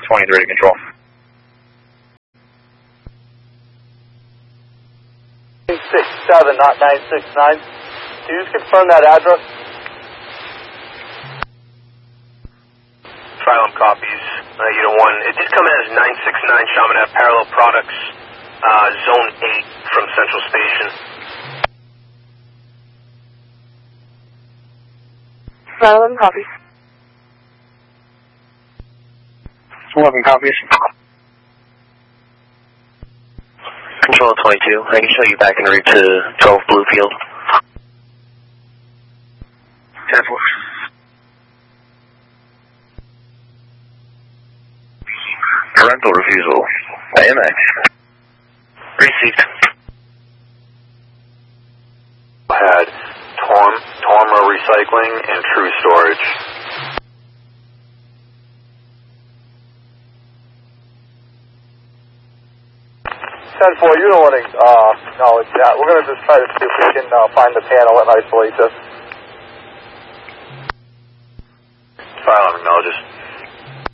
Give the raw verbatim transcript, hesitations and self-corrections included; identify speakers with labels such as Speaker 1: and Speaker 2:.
Speaker 1: twenty-three to control.
Speaker 2: nine six seven, not nine six nine. Can you just confirm that address?
Speaker 3: Phylum copies. Uh, Unit one. It did come in as nine six nine Chaminade Parallel Products, uh, Zone eight from Central Station.
Speaker 4: Phylum copies.
Speaker 1: eleven copies.
Speaker 5: Control twenty-two, I can show you back en route to twelve Bluefield.
Speaker 1: ten four. Parental refusal. A M X.
Speaker 5: Received.
Speaker 3: Had Torm, Torma Recycling and True Storage.
Speaker 2: ten four, you don't want to uh, acknowledge that. We're going to just try to see if we can uh, find the panel and isolate this.
Speaker 3: Phylum acknowledges.